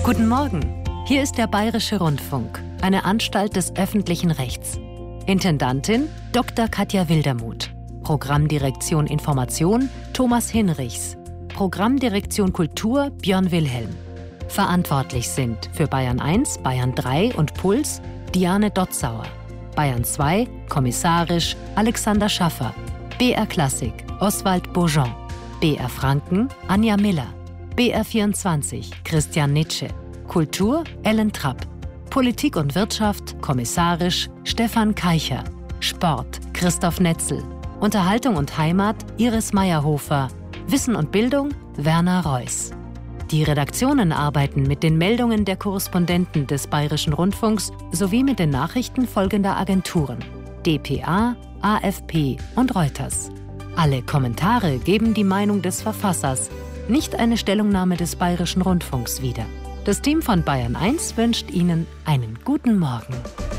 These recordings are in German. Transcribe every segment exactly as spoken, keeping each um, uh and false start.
Guten Morgen, hier ist der Bayerische Rundfunk, eine Anstalt des öffentlichen Rechts. Intendantin Doktor Katja Wildermuth. Programmdirektion Information Thomas Hinrichs. Programmdirektion Kultur Björn Wilhelm. Verantwortlich sind für Bayern eins, Bayern drei und Puls Diane Dotzauer. Bayern zwei, kommissarisch Alexander Schaffer. B R Klassik Oswald Beaujean. B R Franken Anja Miller. B R vierundzwanzig Christian Nitsche. Kultur Ellen Trapp. Politik und Wirtschaft kommissarisch Stefan Keicher. Sport Christoph Netzel. Unterhaltung und Heimat Iris Meyerhofer. Wissen und Bildung Werner Reuss. Die Redaktionen arbeiten mit den Meldungen der Korrespondenten des Bayerischen Rundfunks sowie mit den Nachrichten folgender Agenturen: D P A, A F P und Reuters. Alle Kommentare geben die Meinung des Verfassers, nicht eine Stellungnahme des Bayerischen Rundfunks wieder. Das Team von Bayern eins wünscht Ihnen einen guten Morgen.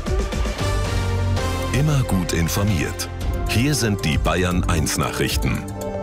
Immer gut informiert. Hier sind die Bayern eins Nachrichten.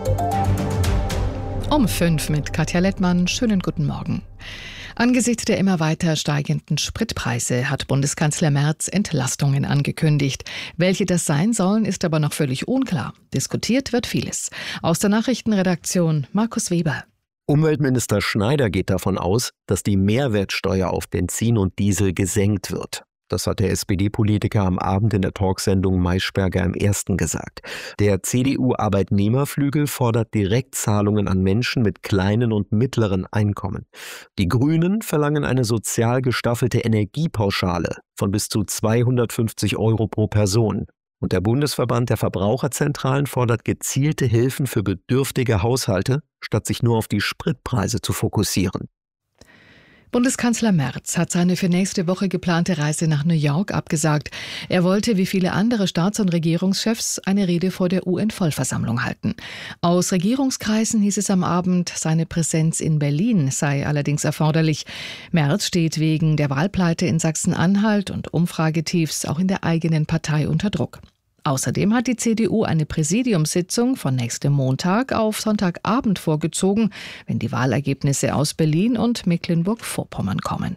Um fünf mit Katja Lettmann. Schönen guten Morgen. Angesichts der immer weiter steigenden Spritpreise hat Bundeskanzler Merz Entlastungen angekündigt. Welche das sein sollen, ist aber noch völlig unklar. Diskutiert wird vieles. Aus der Nachrichtenredaktion Markus Weber. Umweltminister Schneider geht davon aus, dass die Mehrwertsteuer auf Benzin und Diesel gesenkt wird. Das hat der S P D-Politiker am Abend in der Talksendung Maischberger im Ersten gesagt. Der C D U-Arbeitnehmerflügel fordert Direktzahlungen an Menschen mit kleinen und mittleren Einkommen. Die Grünen verlangen eine sozial gestaffelte Energiepauschale von bis zu zweihundertfünfzig Euro pro Person. Und der Bundesverband der Verbraucherzentralen fordert gezielte Hilfen für bedürftige Haushalte, statt sich nur auf die Spritpreise zu fokussieren. Bundeskanzler Merz hat seine für nächste Woche geplante Reise nach New York abgesagt. Er wollte, wie viele andere Staats- und Regierungschefs, eine Rede vor der U N-Vollversammlung halten. Aus Regierungskreisen hieß es am Abend, seine Präsenz in Berlin sei allerdings erforderlich. Merz steht wegen der Wahlpleite in Sachsen-Anhalt und Umfragetiefs auch in der eigenen Partei unter Druck. Außerdem hat die C D U eine Präsidiumssitzung von nächstem Montag auf Sonntagabend vorgezogen, wenn die Wahlergebnisse aus Berlin und Mecklenburg-Vorpommern kommen.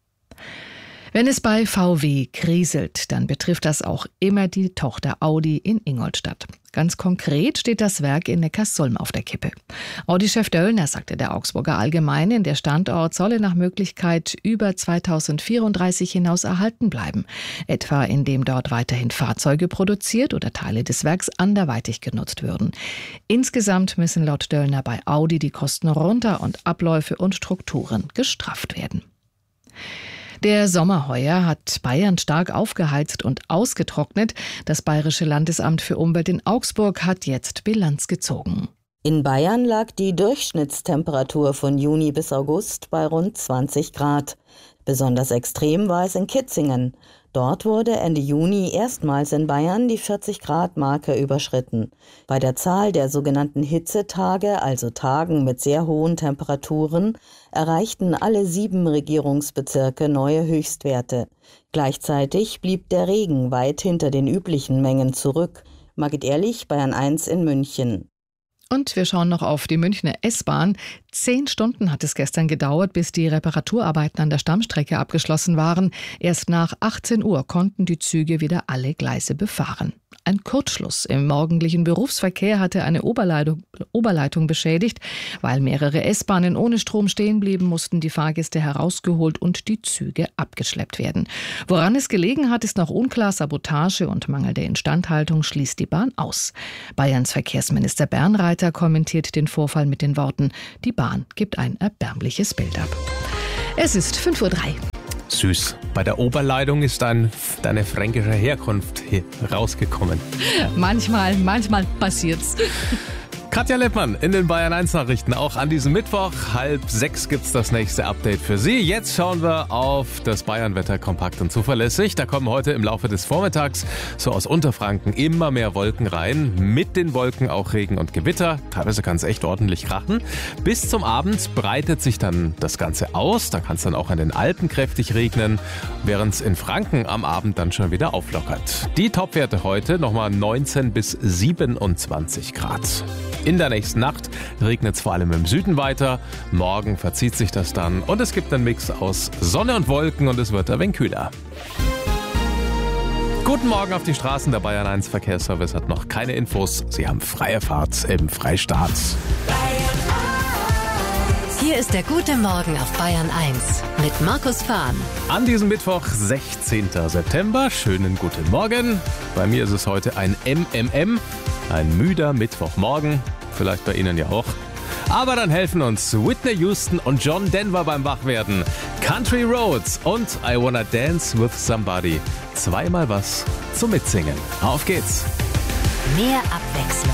Wenn es bei V W kriselt, dann betrifft das auch immer die Tochter Audi in Ingolstadt. Ganz konkret steht das Werk in Neckarsulm auf der Kippe. Audi-Chef Döllner sagte der Augsburger Allgemeinen, der Standort solle nach Möglichkeit über zweitausendvierunddreißig hinaus erhalten bleiben. Etwa indem dort weiterhin Fahrzeuge produziert oder Teile des Werks anderweitig genutzt würden. Insgesamt müssen laut Döllner bei Audi die Kosten runter und Abläufe und Strukturen gestrafft werden. Der Sommer heuer hat Bayern stark aufgeheizt und ausgetrocknet. Das Bayerische Landesamt für Umwelt in Augsburg hat jetzt Bilanz gezogen. In Bayern lag die Durchschnittstemperatur von Juni bis August bei rund zwanzig Grad. Besonders extrem war es in Kitzingen. Dort wurde Ende Juni erstmals in Bayern die vierzig-Grad-Marke überschritten. Bei der Zahl der sogenannten Hitzetage, also Tagen mit sehr hohen Temperaturen, erreichten alle sieben Regierungsbezirke neue Höchstwerte. Gleichzeitig blieb der Regen weit hinter den üblichen Mengen zurück. Margit Ehrlich, Bayern eins in München. Und wir schauen noch auf die Münchner S-Bahn. Zehn Stunden hat es gestern gedauert, bis die Reparaturarbeiten an der Stammstrecke abgeschlossen waren. Erst nach achtzehn Uhr konnten die Züge wieder alle Gleise befahren. Ein Kurzschluss im morgendlichen Berufsverkehr hatte eine Oberleitung, Oberleitung beschädigt. Weil mehrere S-Bahnen ohne Strom stehen blieben, mussten die Fahrgäste herausgeholt und die Züge abgeschleppt werden. Woran es gelegen hat, ist noch unklar. Sabotage und mangelnde Instandhaltung schließt die Bahn aus. Bayerns Verkehrsminister Bernreiter kommentiert den Vorfall mit den Worten: Die Bahn gibt ein erbärmliches Bild ab. Es ist fünf Uhr drei. Süß. Bei der Oberleitung ist dann deine fränkische Herkunft hier rausgekommen. Manchmal, manchmal passiert's. Katja Lettmann in den Bayern eins Nachrichten. Auch an diesem Mittwoch, halb sechs, gibt's das nächste Update für Sie. Jetzt schauen wir auf das Bayernwetter kompakt und zuverlässig. Da kommen heute im Laufe des Vormittags so aus Unterfranken immer mehr Wolken rein. Mit den Wolken auch Regen und Gewitter. Teilweise kann es echt ordentlich krachen. Bis zum Abend breitet sich dann das Ganze aus. Da kann es dann auch an den Alpen kräftig regnen, während es in Franken am Abend dann schon wieder auflockert. Die Topwerte heute nochmal neunzehn bis siebenundzwanzig Grad. In der nächsten Nacht regnet es vor allem im Süden weiter. Morgen verzieht sich das dann und es gibt einen Mix aus Sonne und Wolken und es wird ein wenig kühler. Guten Morgen auf die Straßen. Der Bayern eins Verkehrsservice hat noch keine Infos. Sie haben freie Fahrt im Freistaat. Hier ist der gute Morgen auf Bayern eins mit Markus Fahn. An diesem Mittwoch, sechzehnten September. Schönen guten Morgen. Bei mir ist es heute ein M M M, ein müder Mittwochmorgen. Vielleicht bei Ihnen ja auch. Aber dann helfen uns Whitney Houston und John Denver beim Wachwerden. Country Roads und I Wanna Dance with Somebody. Zweimal was zum Mitsingen. Auf geht's. Mehr Abwechslung